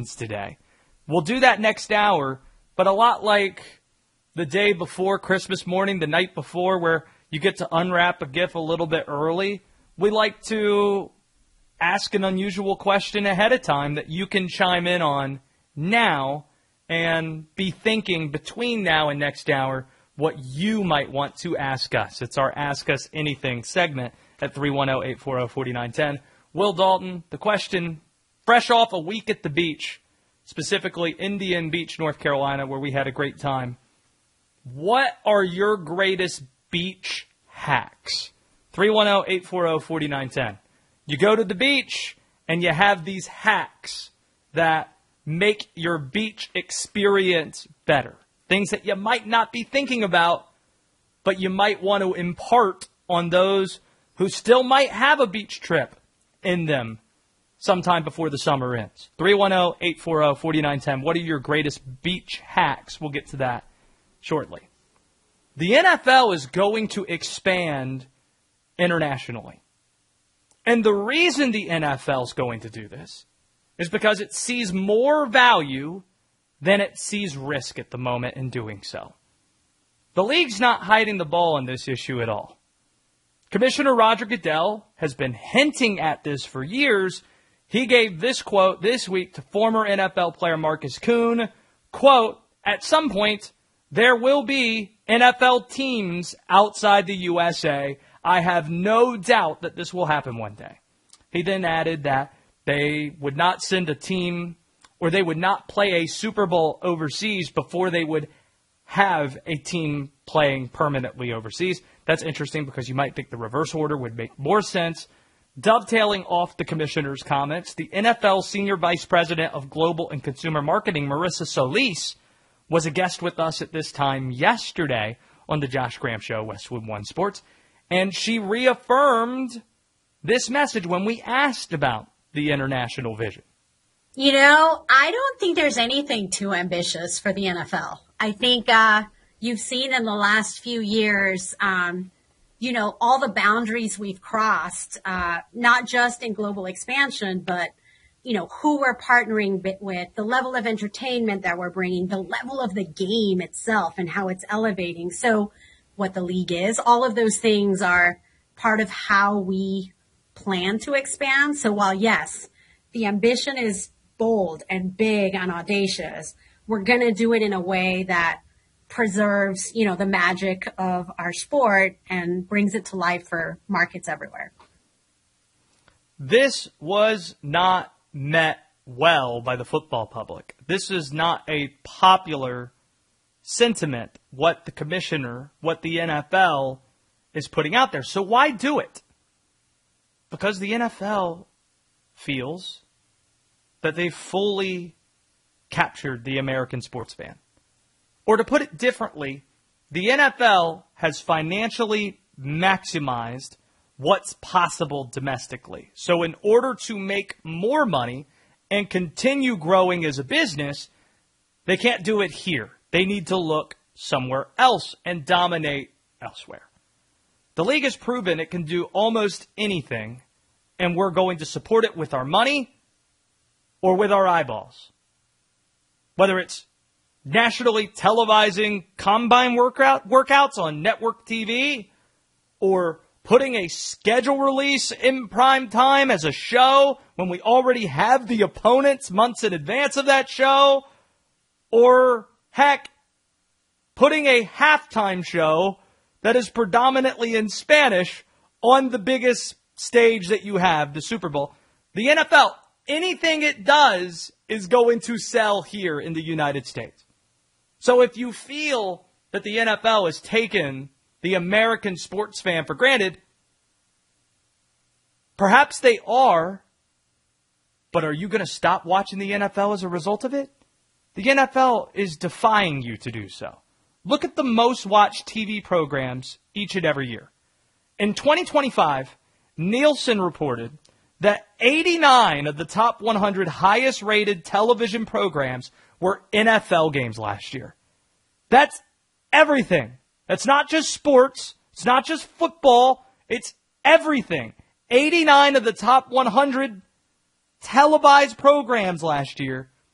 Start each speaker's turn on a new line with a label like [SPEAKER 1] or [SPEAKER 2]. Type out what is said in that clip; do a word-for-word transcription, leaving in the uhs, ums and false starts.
[SPEAKER 1] questions today. We'll do that next hour, but a lot like the day before Christmas morning, the night before, where you get to unwrap a gift a little bit early, we like to ask an unusual question ahead of time that you can chime in on now and be thinking between now and next hour what you might want to ask us. It's our Ask Us Anything segment at three one zero, eight four zero, four nine one zero. Will Dalton, the question, fresh off a week at the beach, specifically Indian Beach, North Carolina, where we had a great time. What are your greatest beach hacks? three one zero, eight four zero, four nine one zero. You go to the beach and you have these hacks that make your beach experience better. Things that you might not be thinking about, but you might want to impart on those who still might have a beach trip in them sometime before the summer ends. three one zero, eight four zero, four nine one zero. What are your greatest beach hacks? We'll get to that shortly. The N F L is going to expand internationally. And the reason the N F L is going to do this is because it sees more value than it sees risk at the moment in doing so. The league's not hiding the ball on this issue at all. Commissioner Roger Goodell has been hinting at this for years. He gave this quote this week to former N F L player Marcus Kuhn, quote, "At some point, there will be N F L teams outside the U S A. I have no doubt that this will happen one day." He then added that they would not send a team or they would not play a Super Bowl overseas before they would have a team playing permanently overseas. That's interesting because you might think the reverse order would make more sense. Dovetailing off the commissioner's comments, the N F L Senior Vice President of Global and Consumer Marketing, Marissa Solis, was a guest with us at this time yesterday on the Josh Graham Show, Westwood One Sports, and she reaffirmed this message when we asked about the international vision.
[SPEAKER 2] You know, I don't think there's anything too ambitious for the N F L. I think uh, you've seen in the last few years, um, you know, all the boundaries we've crossed, uh, not just in global expansion, but, you know, who we're partnering with, the level of entertainment that we're bringing, the level of the game itself and how it's elevating. So what the league is, all of those things are part of how we plan to expand. So while, yes, the ambition is bold and big and audacious, we're going to do it in a way that preserves, you know, the magic of our sport and brings it to life for markets everywhere.
[SPEAKER 1] This was not met well by the football public. This is not a popular sentiment, what the commissioner, what the N F L is putting out there. So why do it? Because the N F L feels that they've fully captured the American sports fan. Or to put it differently, the N F L has financially maximized what's possible domestically. So in order to make more money and continue growing as a business, they can't do it here. They need to look somewhere else and dominate elsewhere. The league has proven it can do almost anything, and we're going to support it with our money or with our eyeballs. Whether it's nationally televising combine workout workouts on network T V or putting a schedule release in prime time as a show when we already have the opponents months in advance of that show, or heck, putting a halftime show that is predominantly in Spanish on the biggest stage that you have, the Super Bowl. The N F L, anything it does is going to sell here in the United States. So if you feel that the N F L has taken the American sports fan for granted, perhaps they are, but are you going to stop watching the N F L as a result of it? The N F L is defying you to do so. Look at the most watched T V programs each and every year. In twenty twenty-five, Nielsen reported that eighty-nine of the top one hundred highest rated television programs were N F L games last year. That's everything. That's not just sports. It's not just football. It's everything. eighty-nine of the top one hundred televised programs last year